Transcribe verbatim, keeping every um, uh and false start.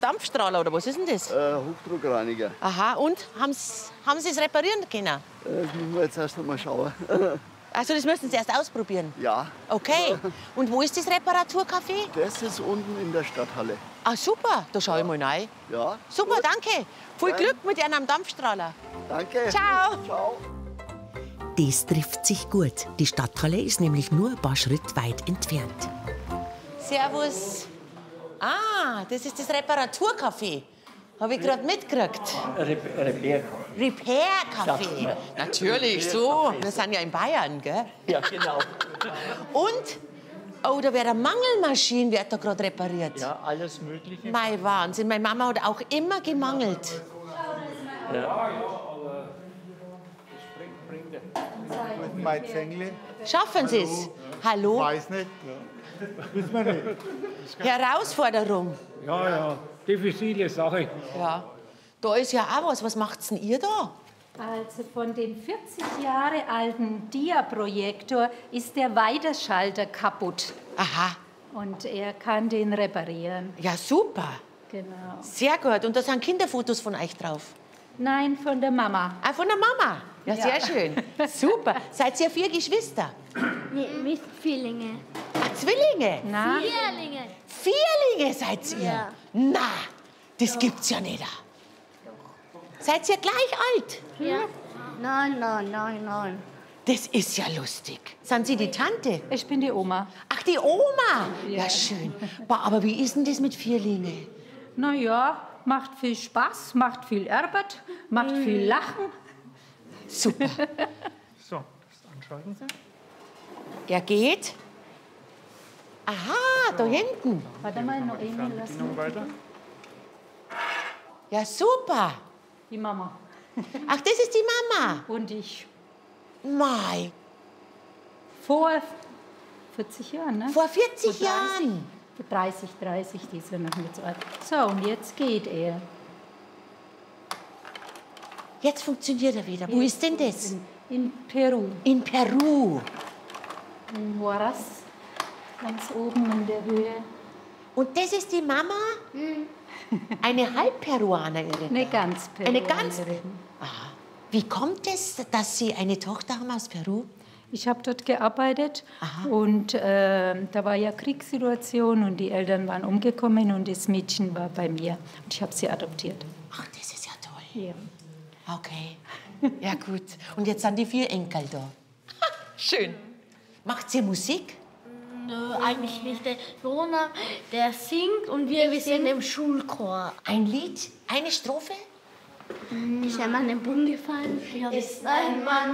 Dampfstrahler oder was ist denn das? Äh, Hochdruckreiniger. Aha, und haben Sie es reparieren können? Äh, das müssen wir jetzt erst einmal schauen. Also das müssen Sie erst ausprobieren? Ja. Okay. Und wo ist das Reparaturcafé? Das ist unten in der Stadthalle. Ah, super. Da schaue ich mal rein. Ja. Super, gut. danke. Viel Ja. Glück mit Ihrem Dampfstrahler. Danke. Ciao. Ciao. Das trifft sich gut. Die Stadthalle ist nämlich nur ein paar Schritte weit entfernt. Servus. Ah, das ist das Reparaturcafé. Habe ich gerade mitgekriegt. Repair. Repair-Café. Natürlich, so. Wir sind ja in Bayern, gell? Ja, genau. Und? Oh, da wird eine Mangelmaschine, wird da gerade repariert. Ja, alles Mögliche. Mein Wahnsinn. Meine Mama hat auch immer gemangelt. Mein Zengli? Schaffen Sie es? Hallo? Weiß nicht. Wissen wir nicht. Herausforderung. Ja, ja, diffizile Sache. Ja. Da ist ja auch was. Was macht's denn ihr da? Also von dem vierzig Jahre alten Dia-Projektor ist der Weiterschalter kaputt. Aha. Und er kann den reparieren. Ja, super. Genau. Sehr gut. Und da sind Kinderfotos von euch drauf? Nein, von der Mama. Ah, von der Mama? Ja, Ja. sehr schön. Super. Seid ihr vier Geschwister? Nee, nicht Vierlinge. Ah, Zwillinge? Na? Vierlinge. Vierlinge seid ihr? Ja. Na, das gibt's ja nicht. Seid ihr gleich alt? Ja. Nein, nein, nein, nein. Das ist ja lustig. Sind Sie die Tante? Ich bin die Oma. Ach, die Oma. Ja, Ja. schön. Boah, aber wie ist denn das mit Vierlinge? Na ja, macht viel Spaß, macht viel Arbeit, macht viel Lachen. Super. So, das anschalten Sie. Er geht. Aha, da hinten. Warte mal, noch einmal lassen. Fernbedienung weiter. Ja, super. Die Mama Ach, das ist die Mama. und ich. Mei, Vor vierzig Jahren, ne? vor vierzig Vor dreißig. Jahren. Vor dreißig, dreißig, die ist ja noch nicht so alt. So, und jetzt geht er. Jetzt funktioniert er wieder. Wo ist denn das? In, in Peru, In Peru. in Huaraz, ganz oben in der Höhe. Und das ist die Mama? Eine Halbperuanerin. Eine ganz Peru. Eine ganz. Aha. Wie kommt es, dass Sie eine Tochter haben aus Peru? Ich habe dort gearbeitet Aha. und äh, da war ja Kriegssituation und die Eltern waren umgekommen und das Mädchen war bei mir. Und ich habe sie adoptiert. Ach, das ist ja toll. Ja. Okay. Ja, gut. Und jetzt sind die vier Enkel da. Ha, schön. Macht sie Musik? Nö, eigentlich nicht. Der Jona, der singt und wir, wir sind im Schulchor. Ein Lied? Eine Strophe? Ist einmal ein Boden gefallen. Ist ein Mann